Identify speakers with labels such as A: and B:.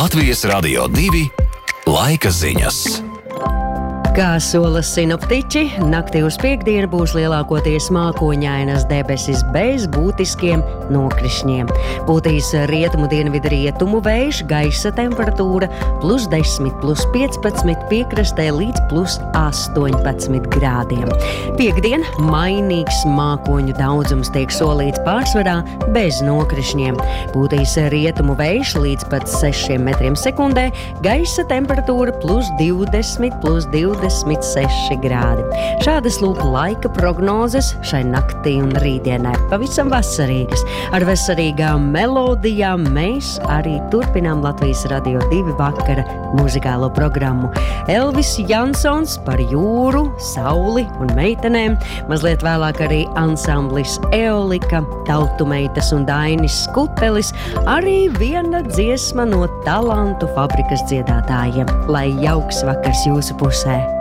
A: Latvijas Radio 2 laika ziņas.
B: Kā sola sinoptiķi, naktī uz piektdienu būs lielākoties mākoņainas debesis bez būtiskiem nokrišņiem. Pūtīs rietumu dienvidu rietumu vējš, gaisa temperatūra +10, +15, piekrastē līdz +18 grādiem. Piektdien mainīgs mākoņu daudzums tiek solīts pārsvarā bez nokrišņiem. Pūtīs rietumu vējš līdz pat 6 metriem sekundē, gaisa temperatūra +20, +26 grādi. Šādas lūk laika prognozes šai naktī un rītdienai, pavisam vasarīgas. Ar vasarīgām melodijām mēs arī turpinām Latvijas Radio 2 vakara muzikālo programmu. Elvis Jansons par jūru, sauli un meitenēm, mazliet vēlāk arī ansamblis Eolika, Tautumeitas un Dainis Skutelis, arī viena dziesma no Talantu fabrikas dziedātājiem. Lai jauks vakars jūsu pusē!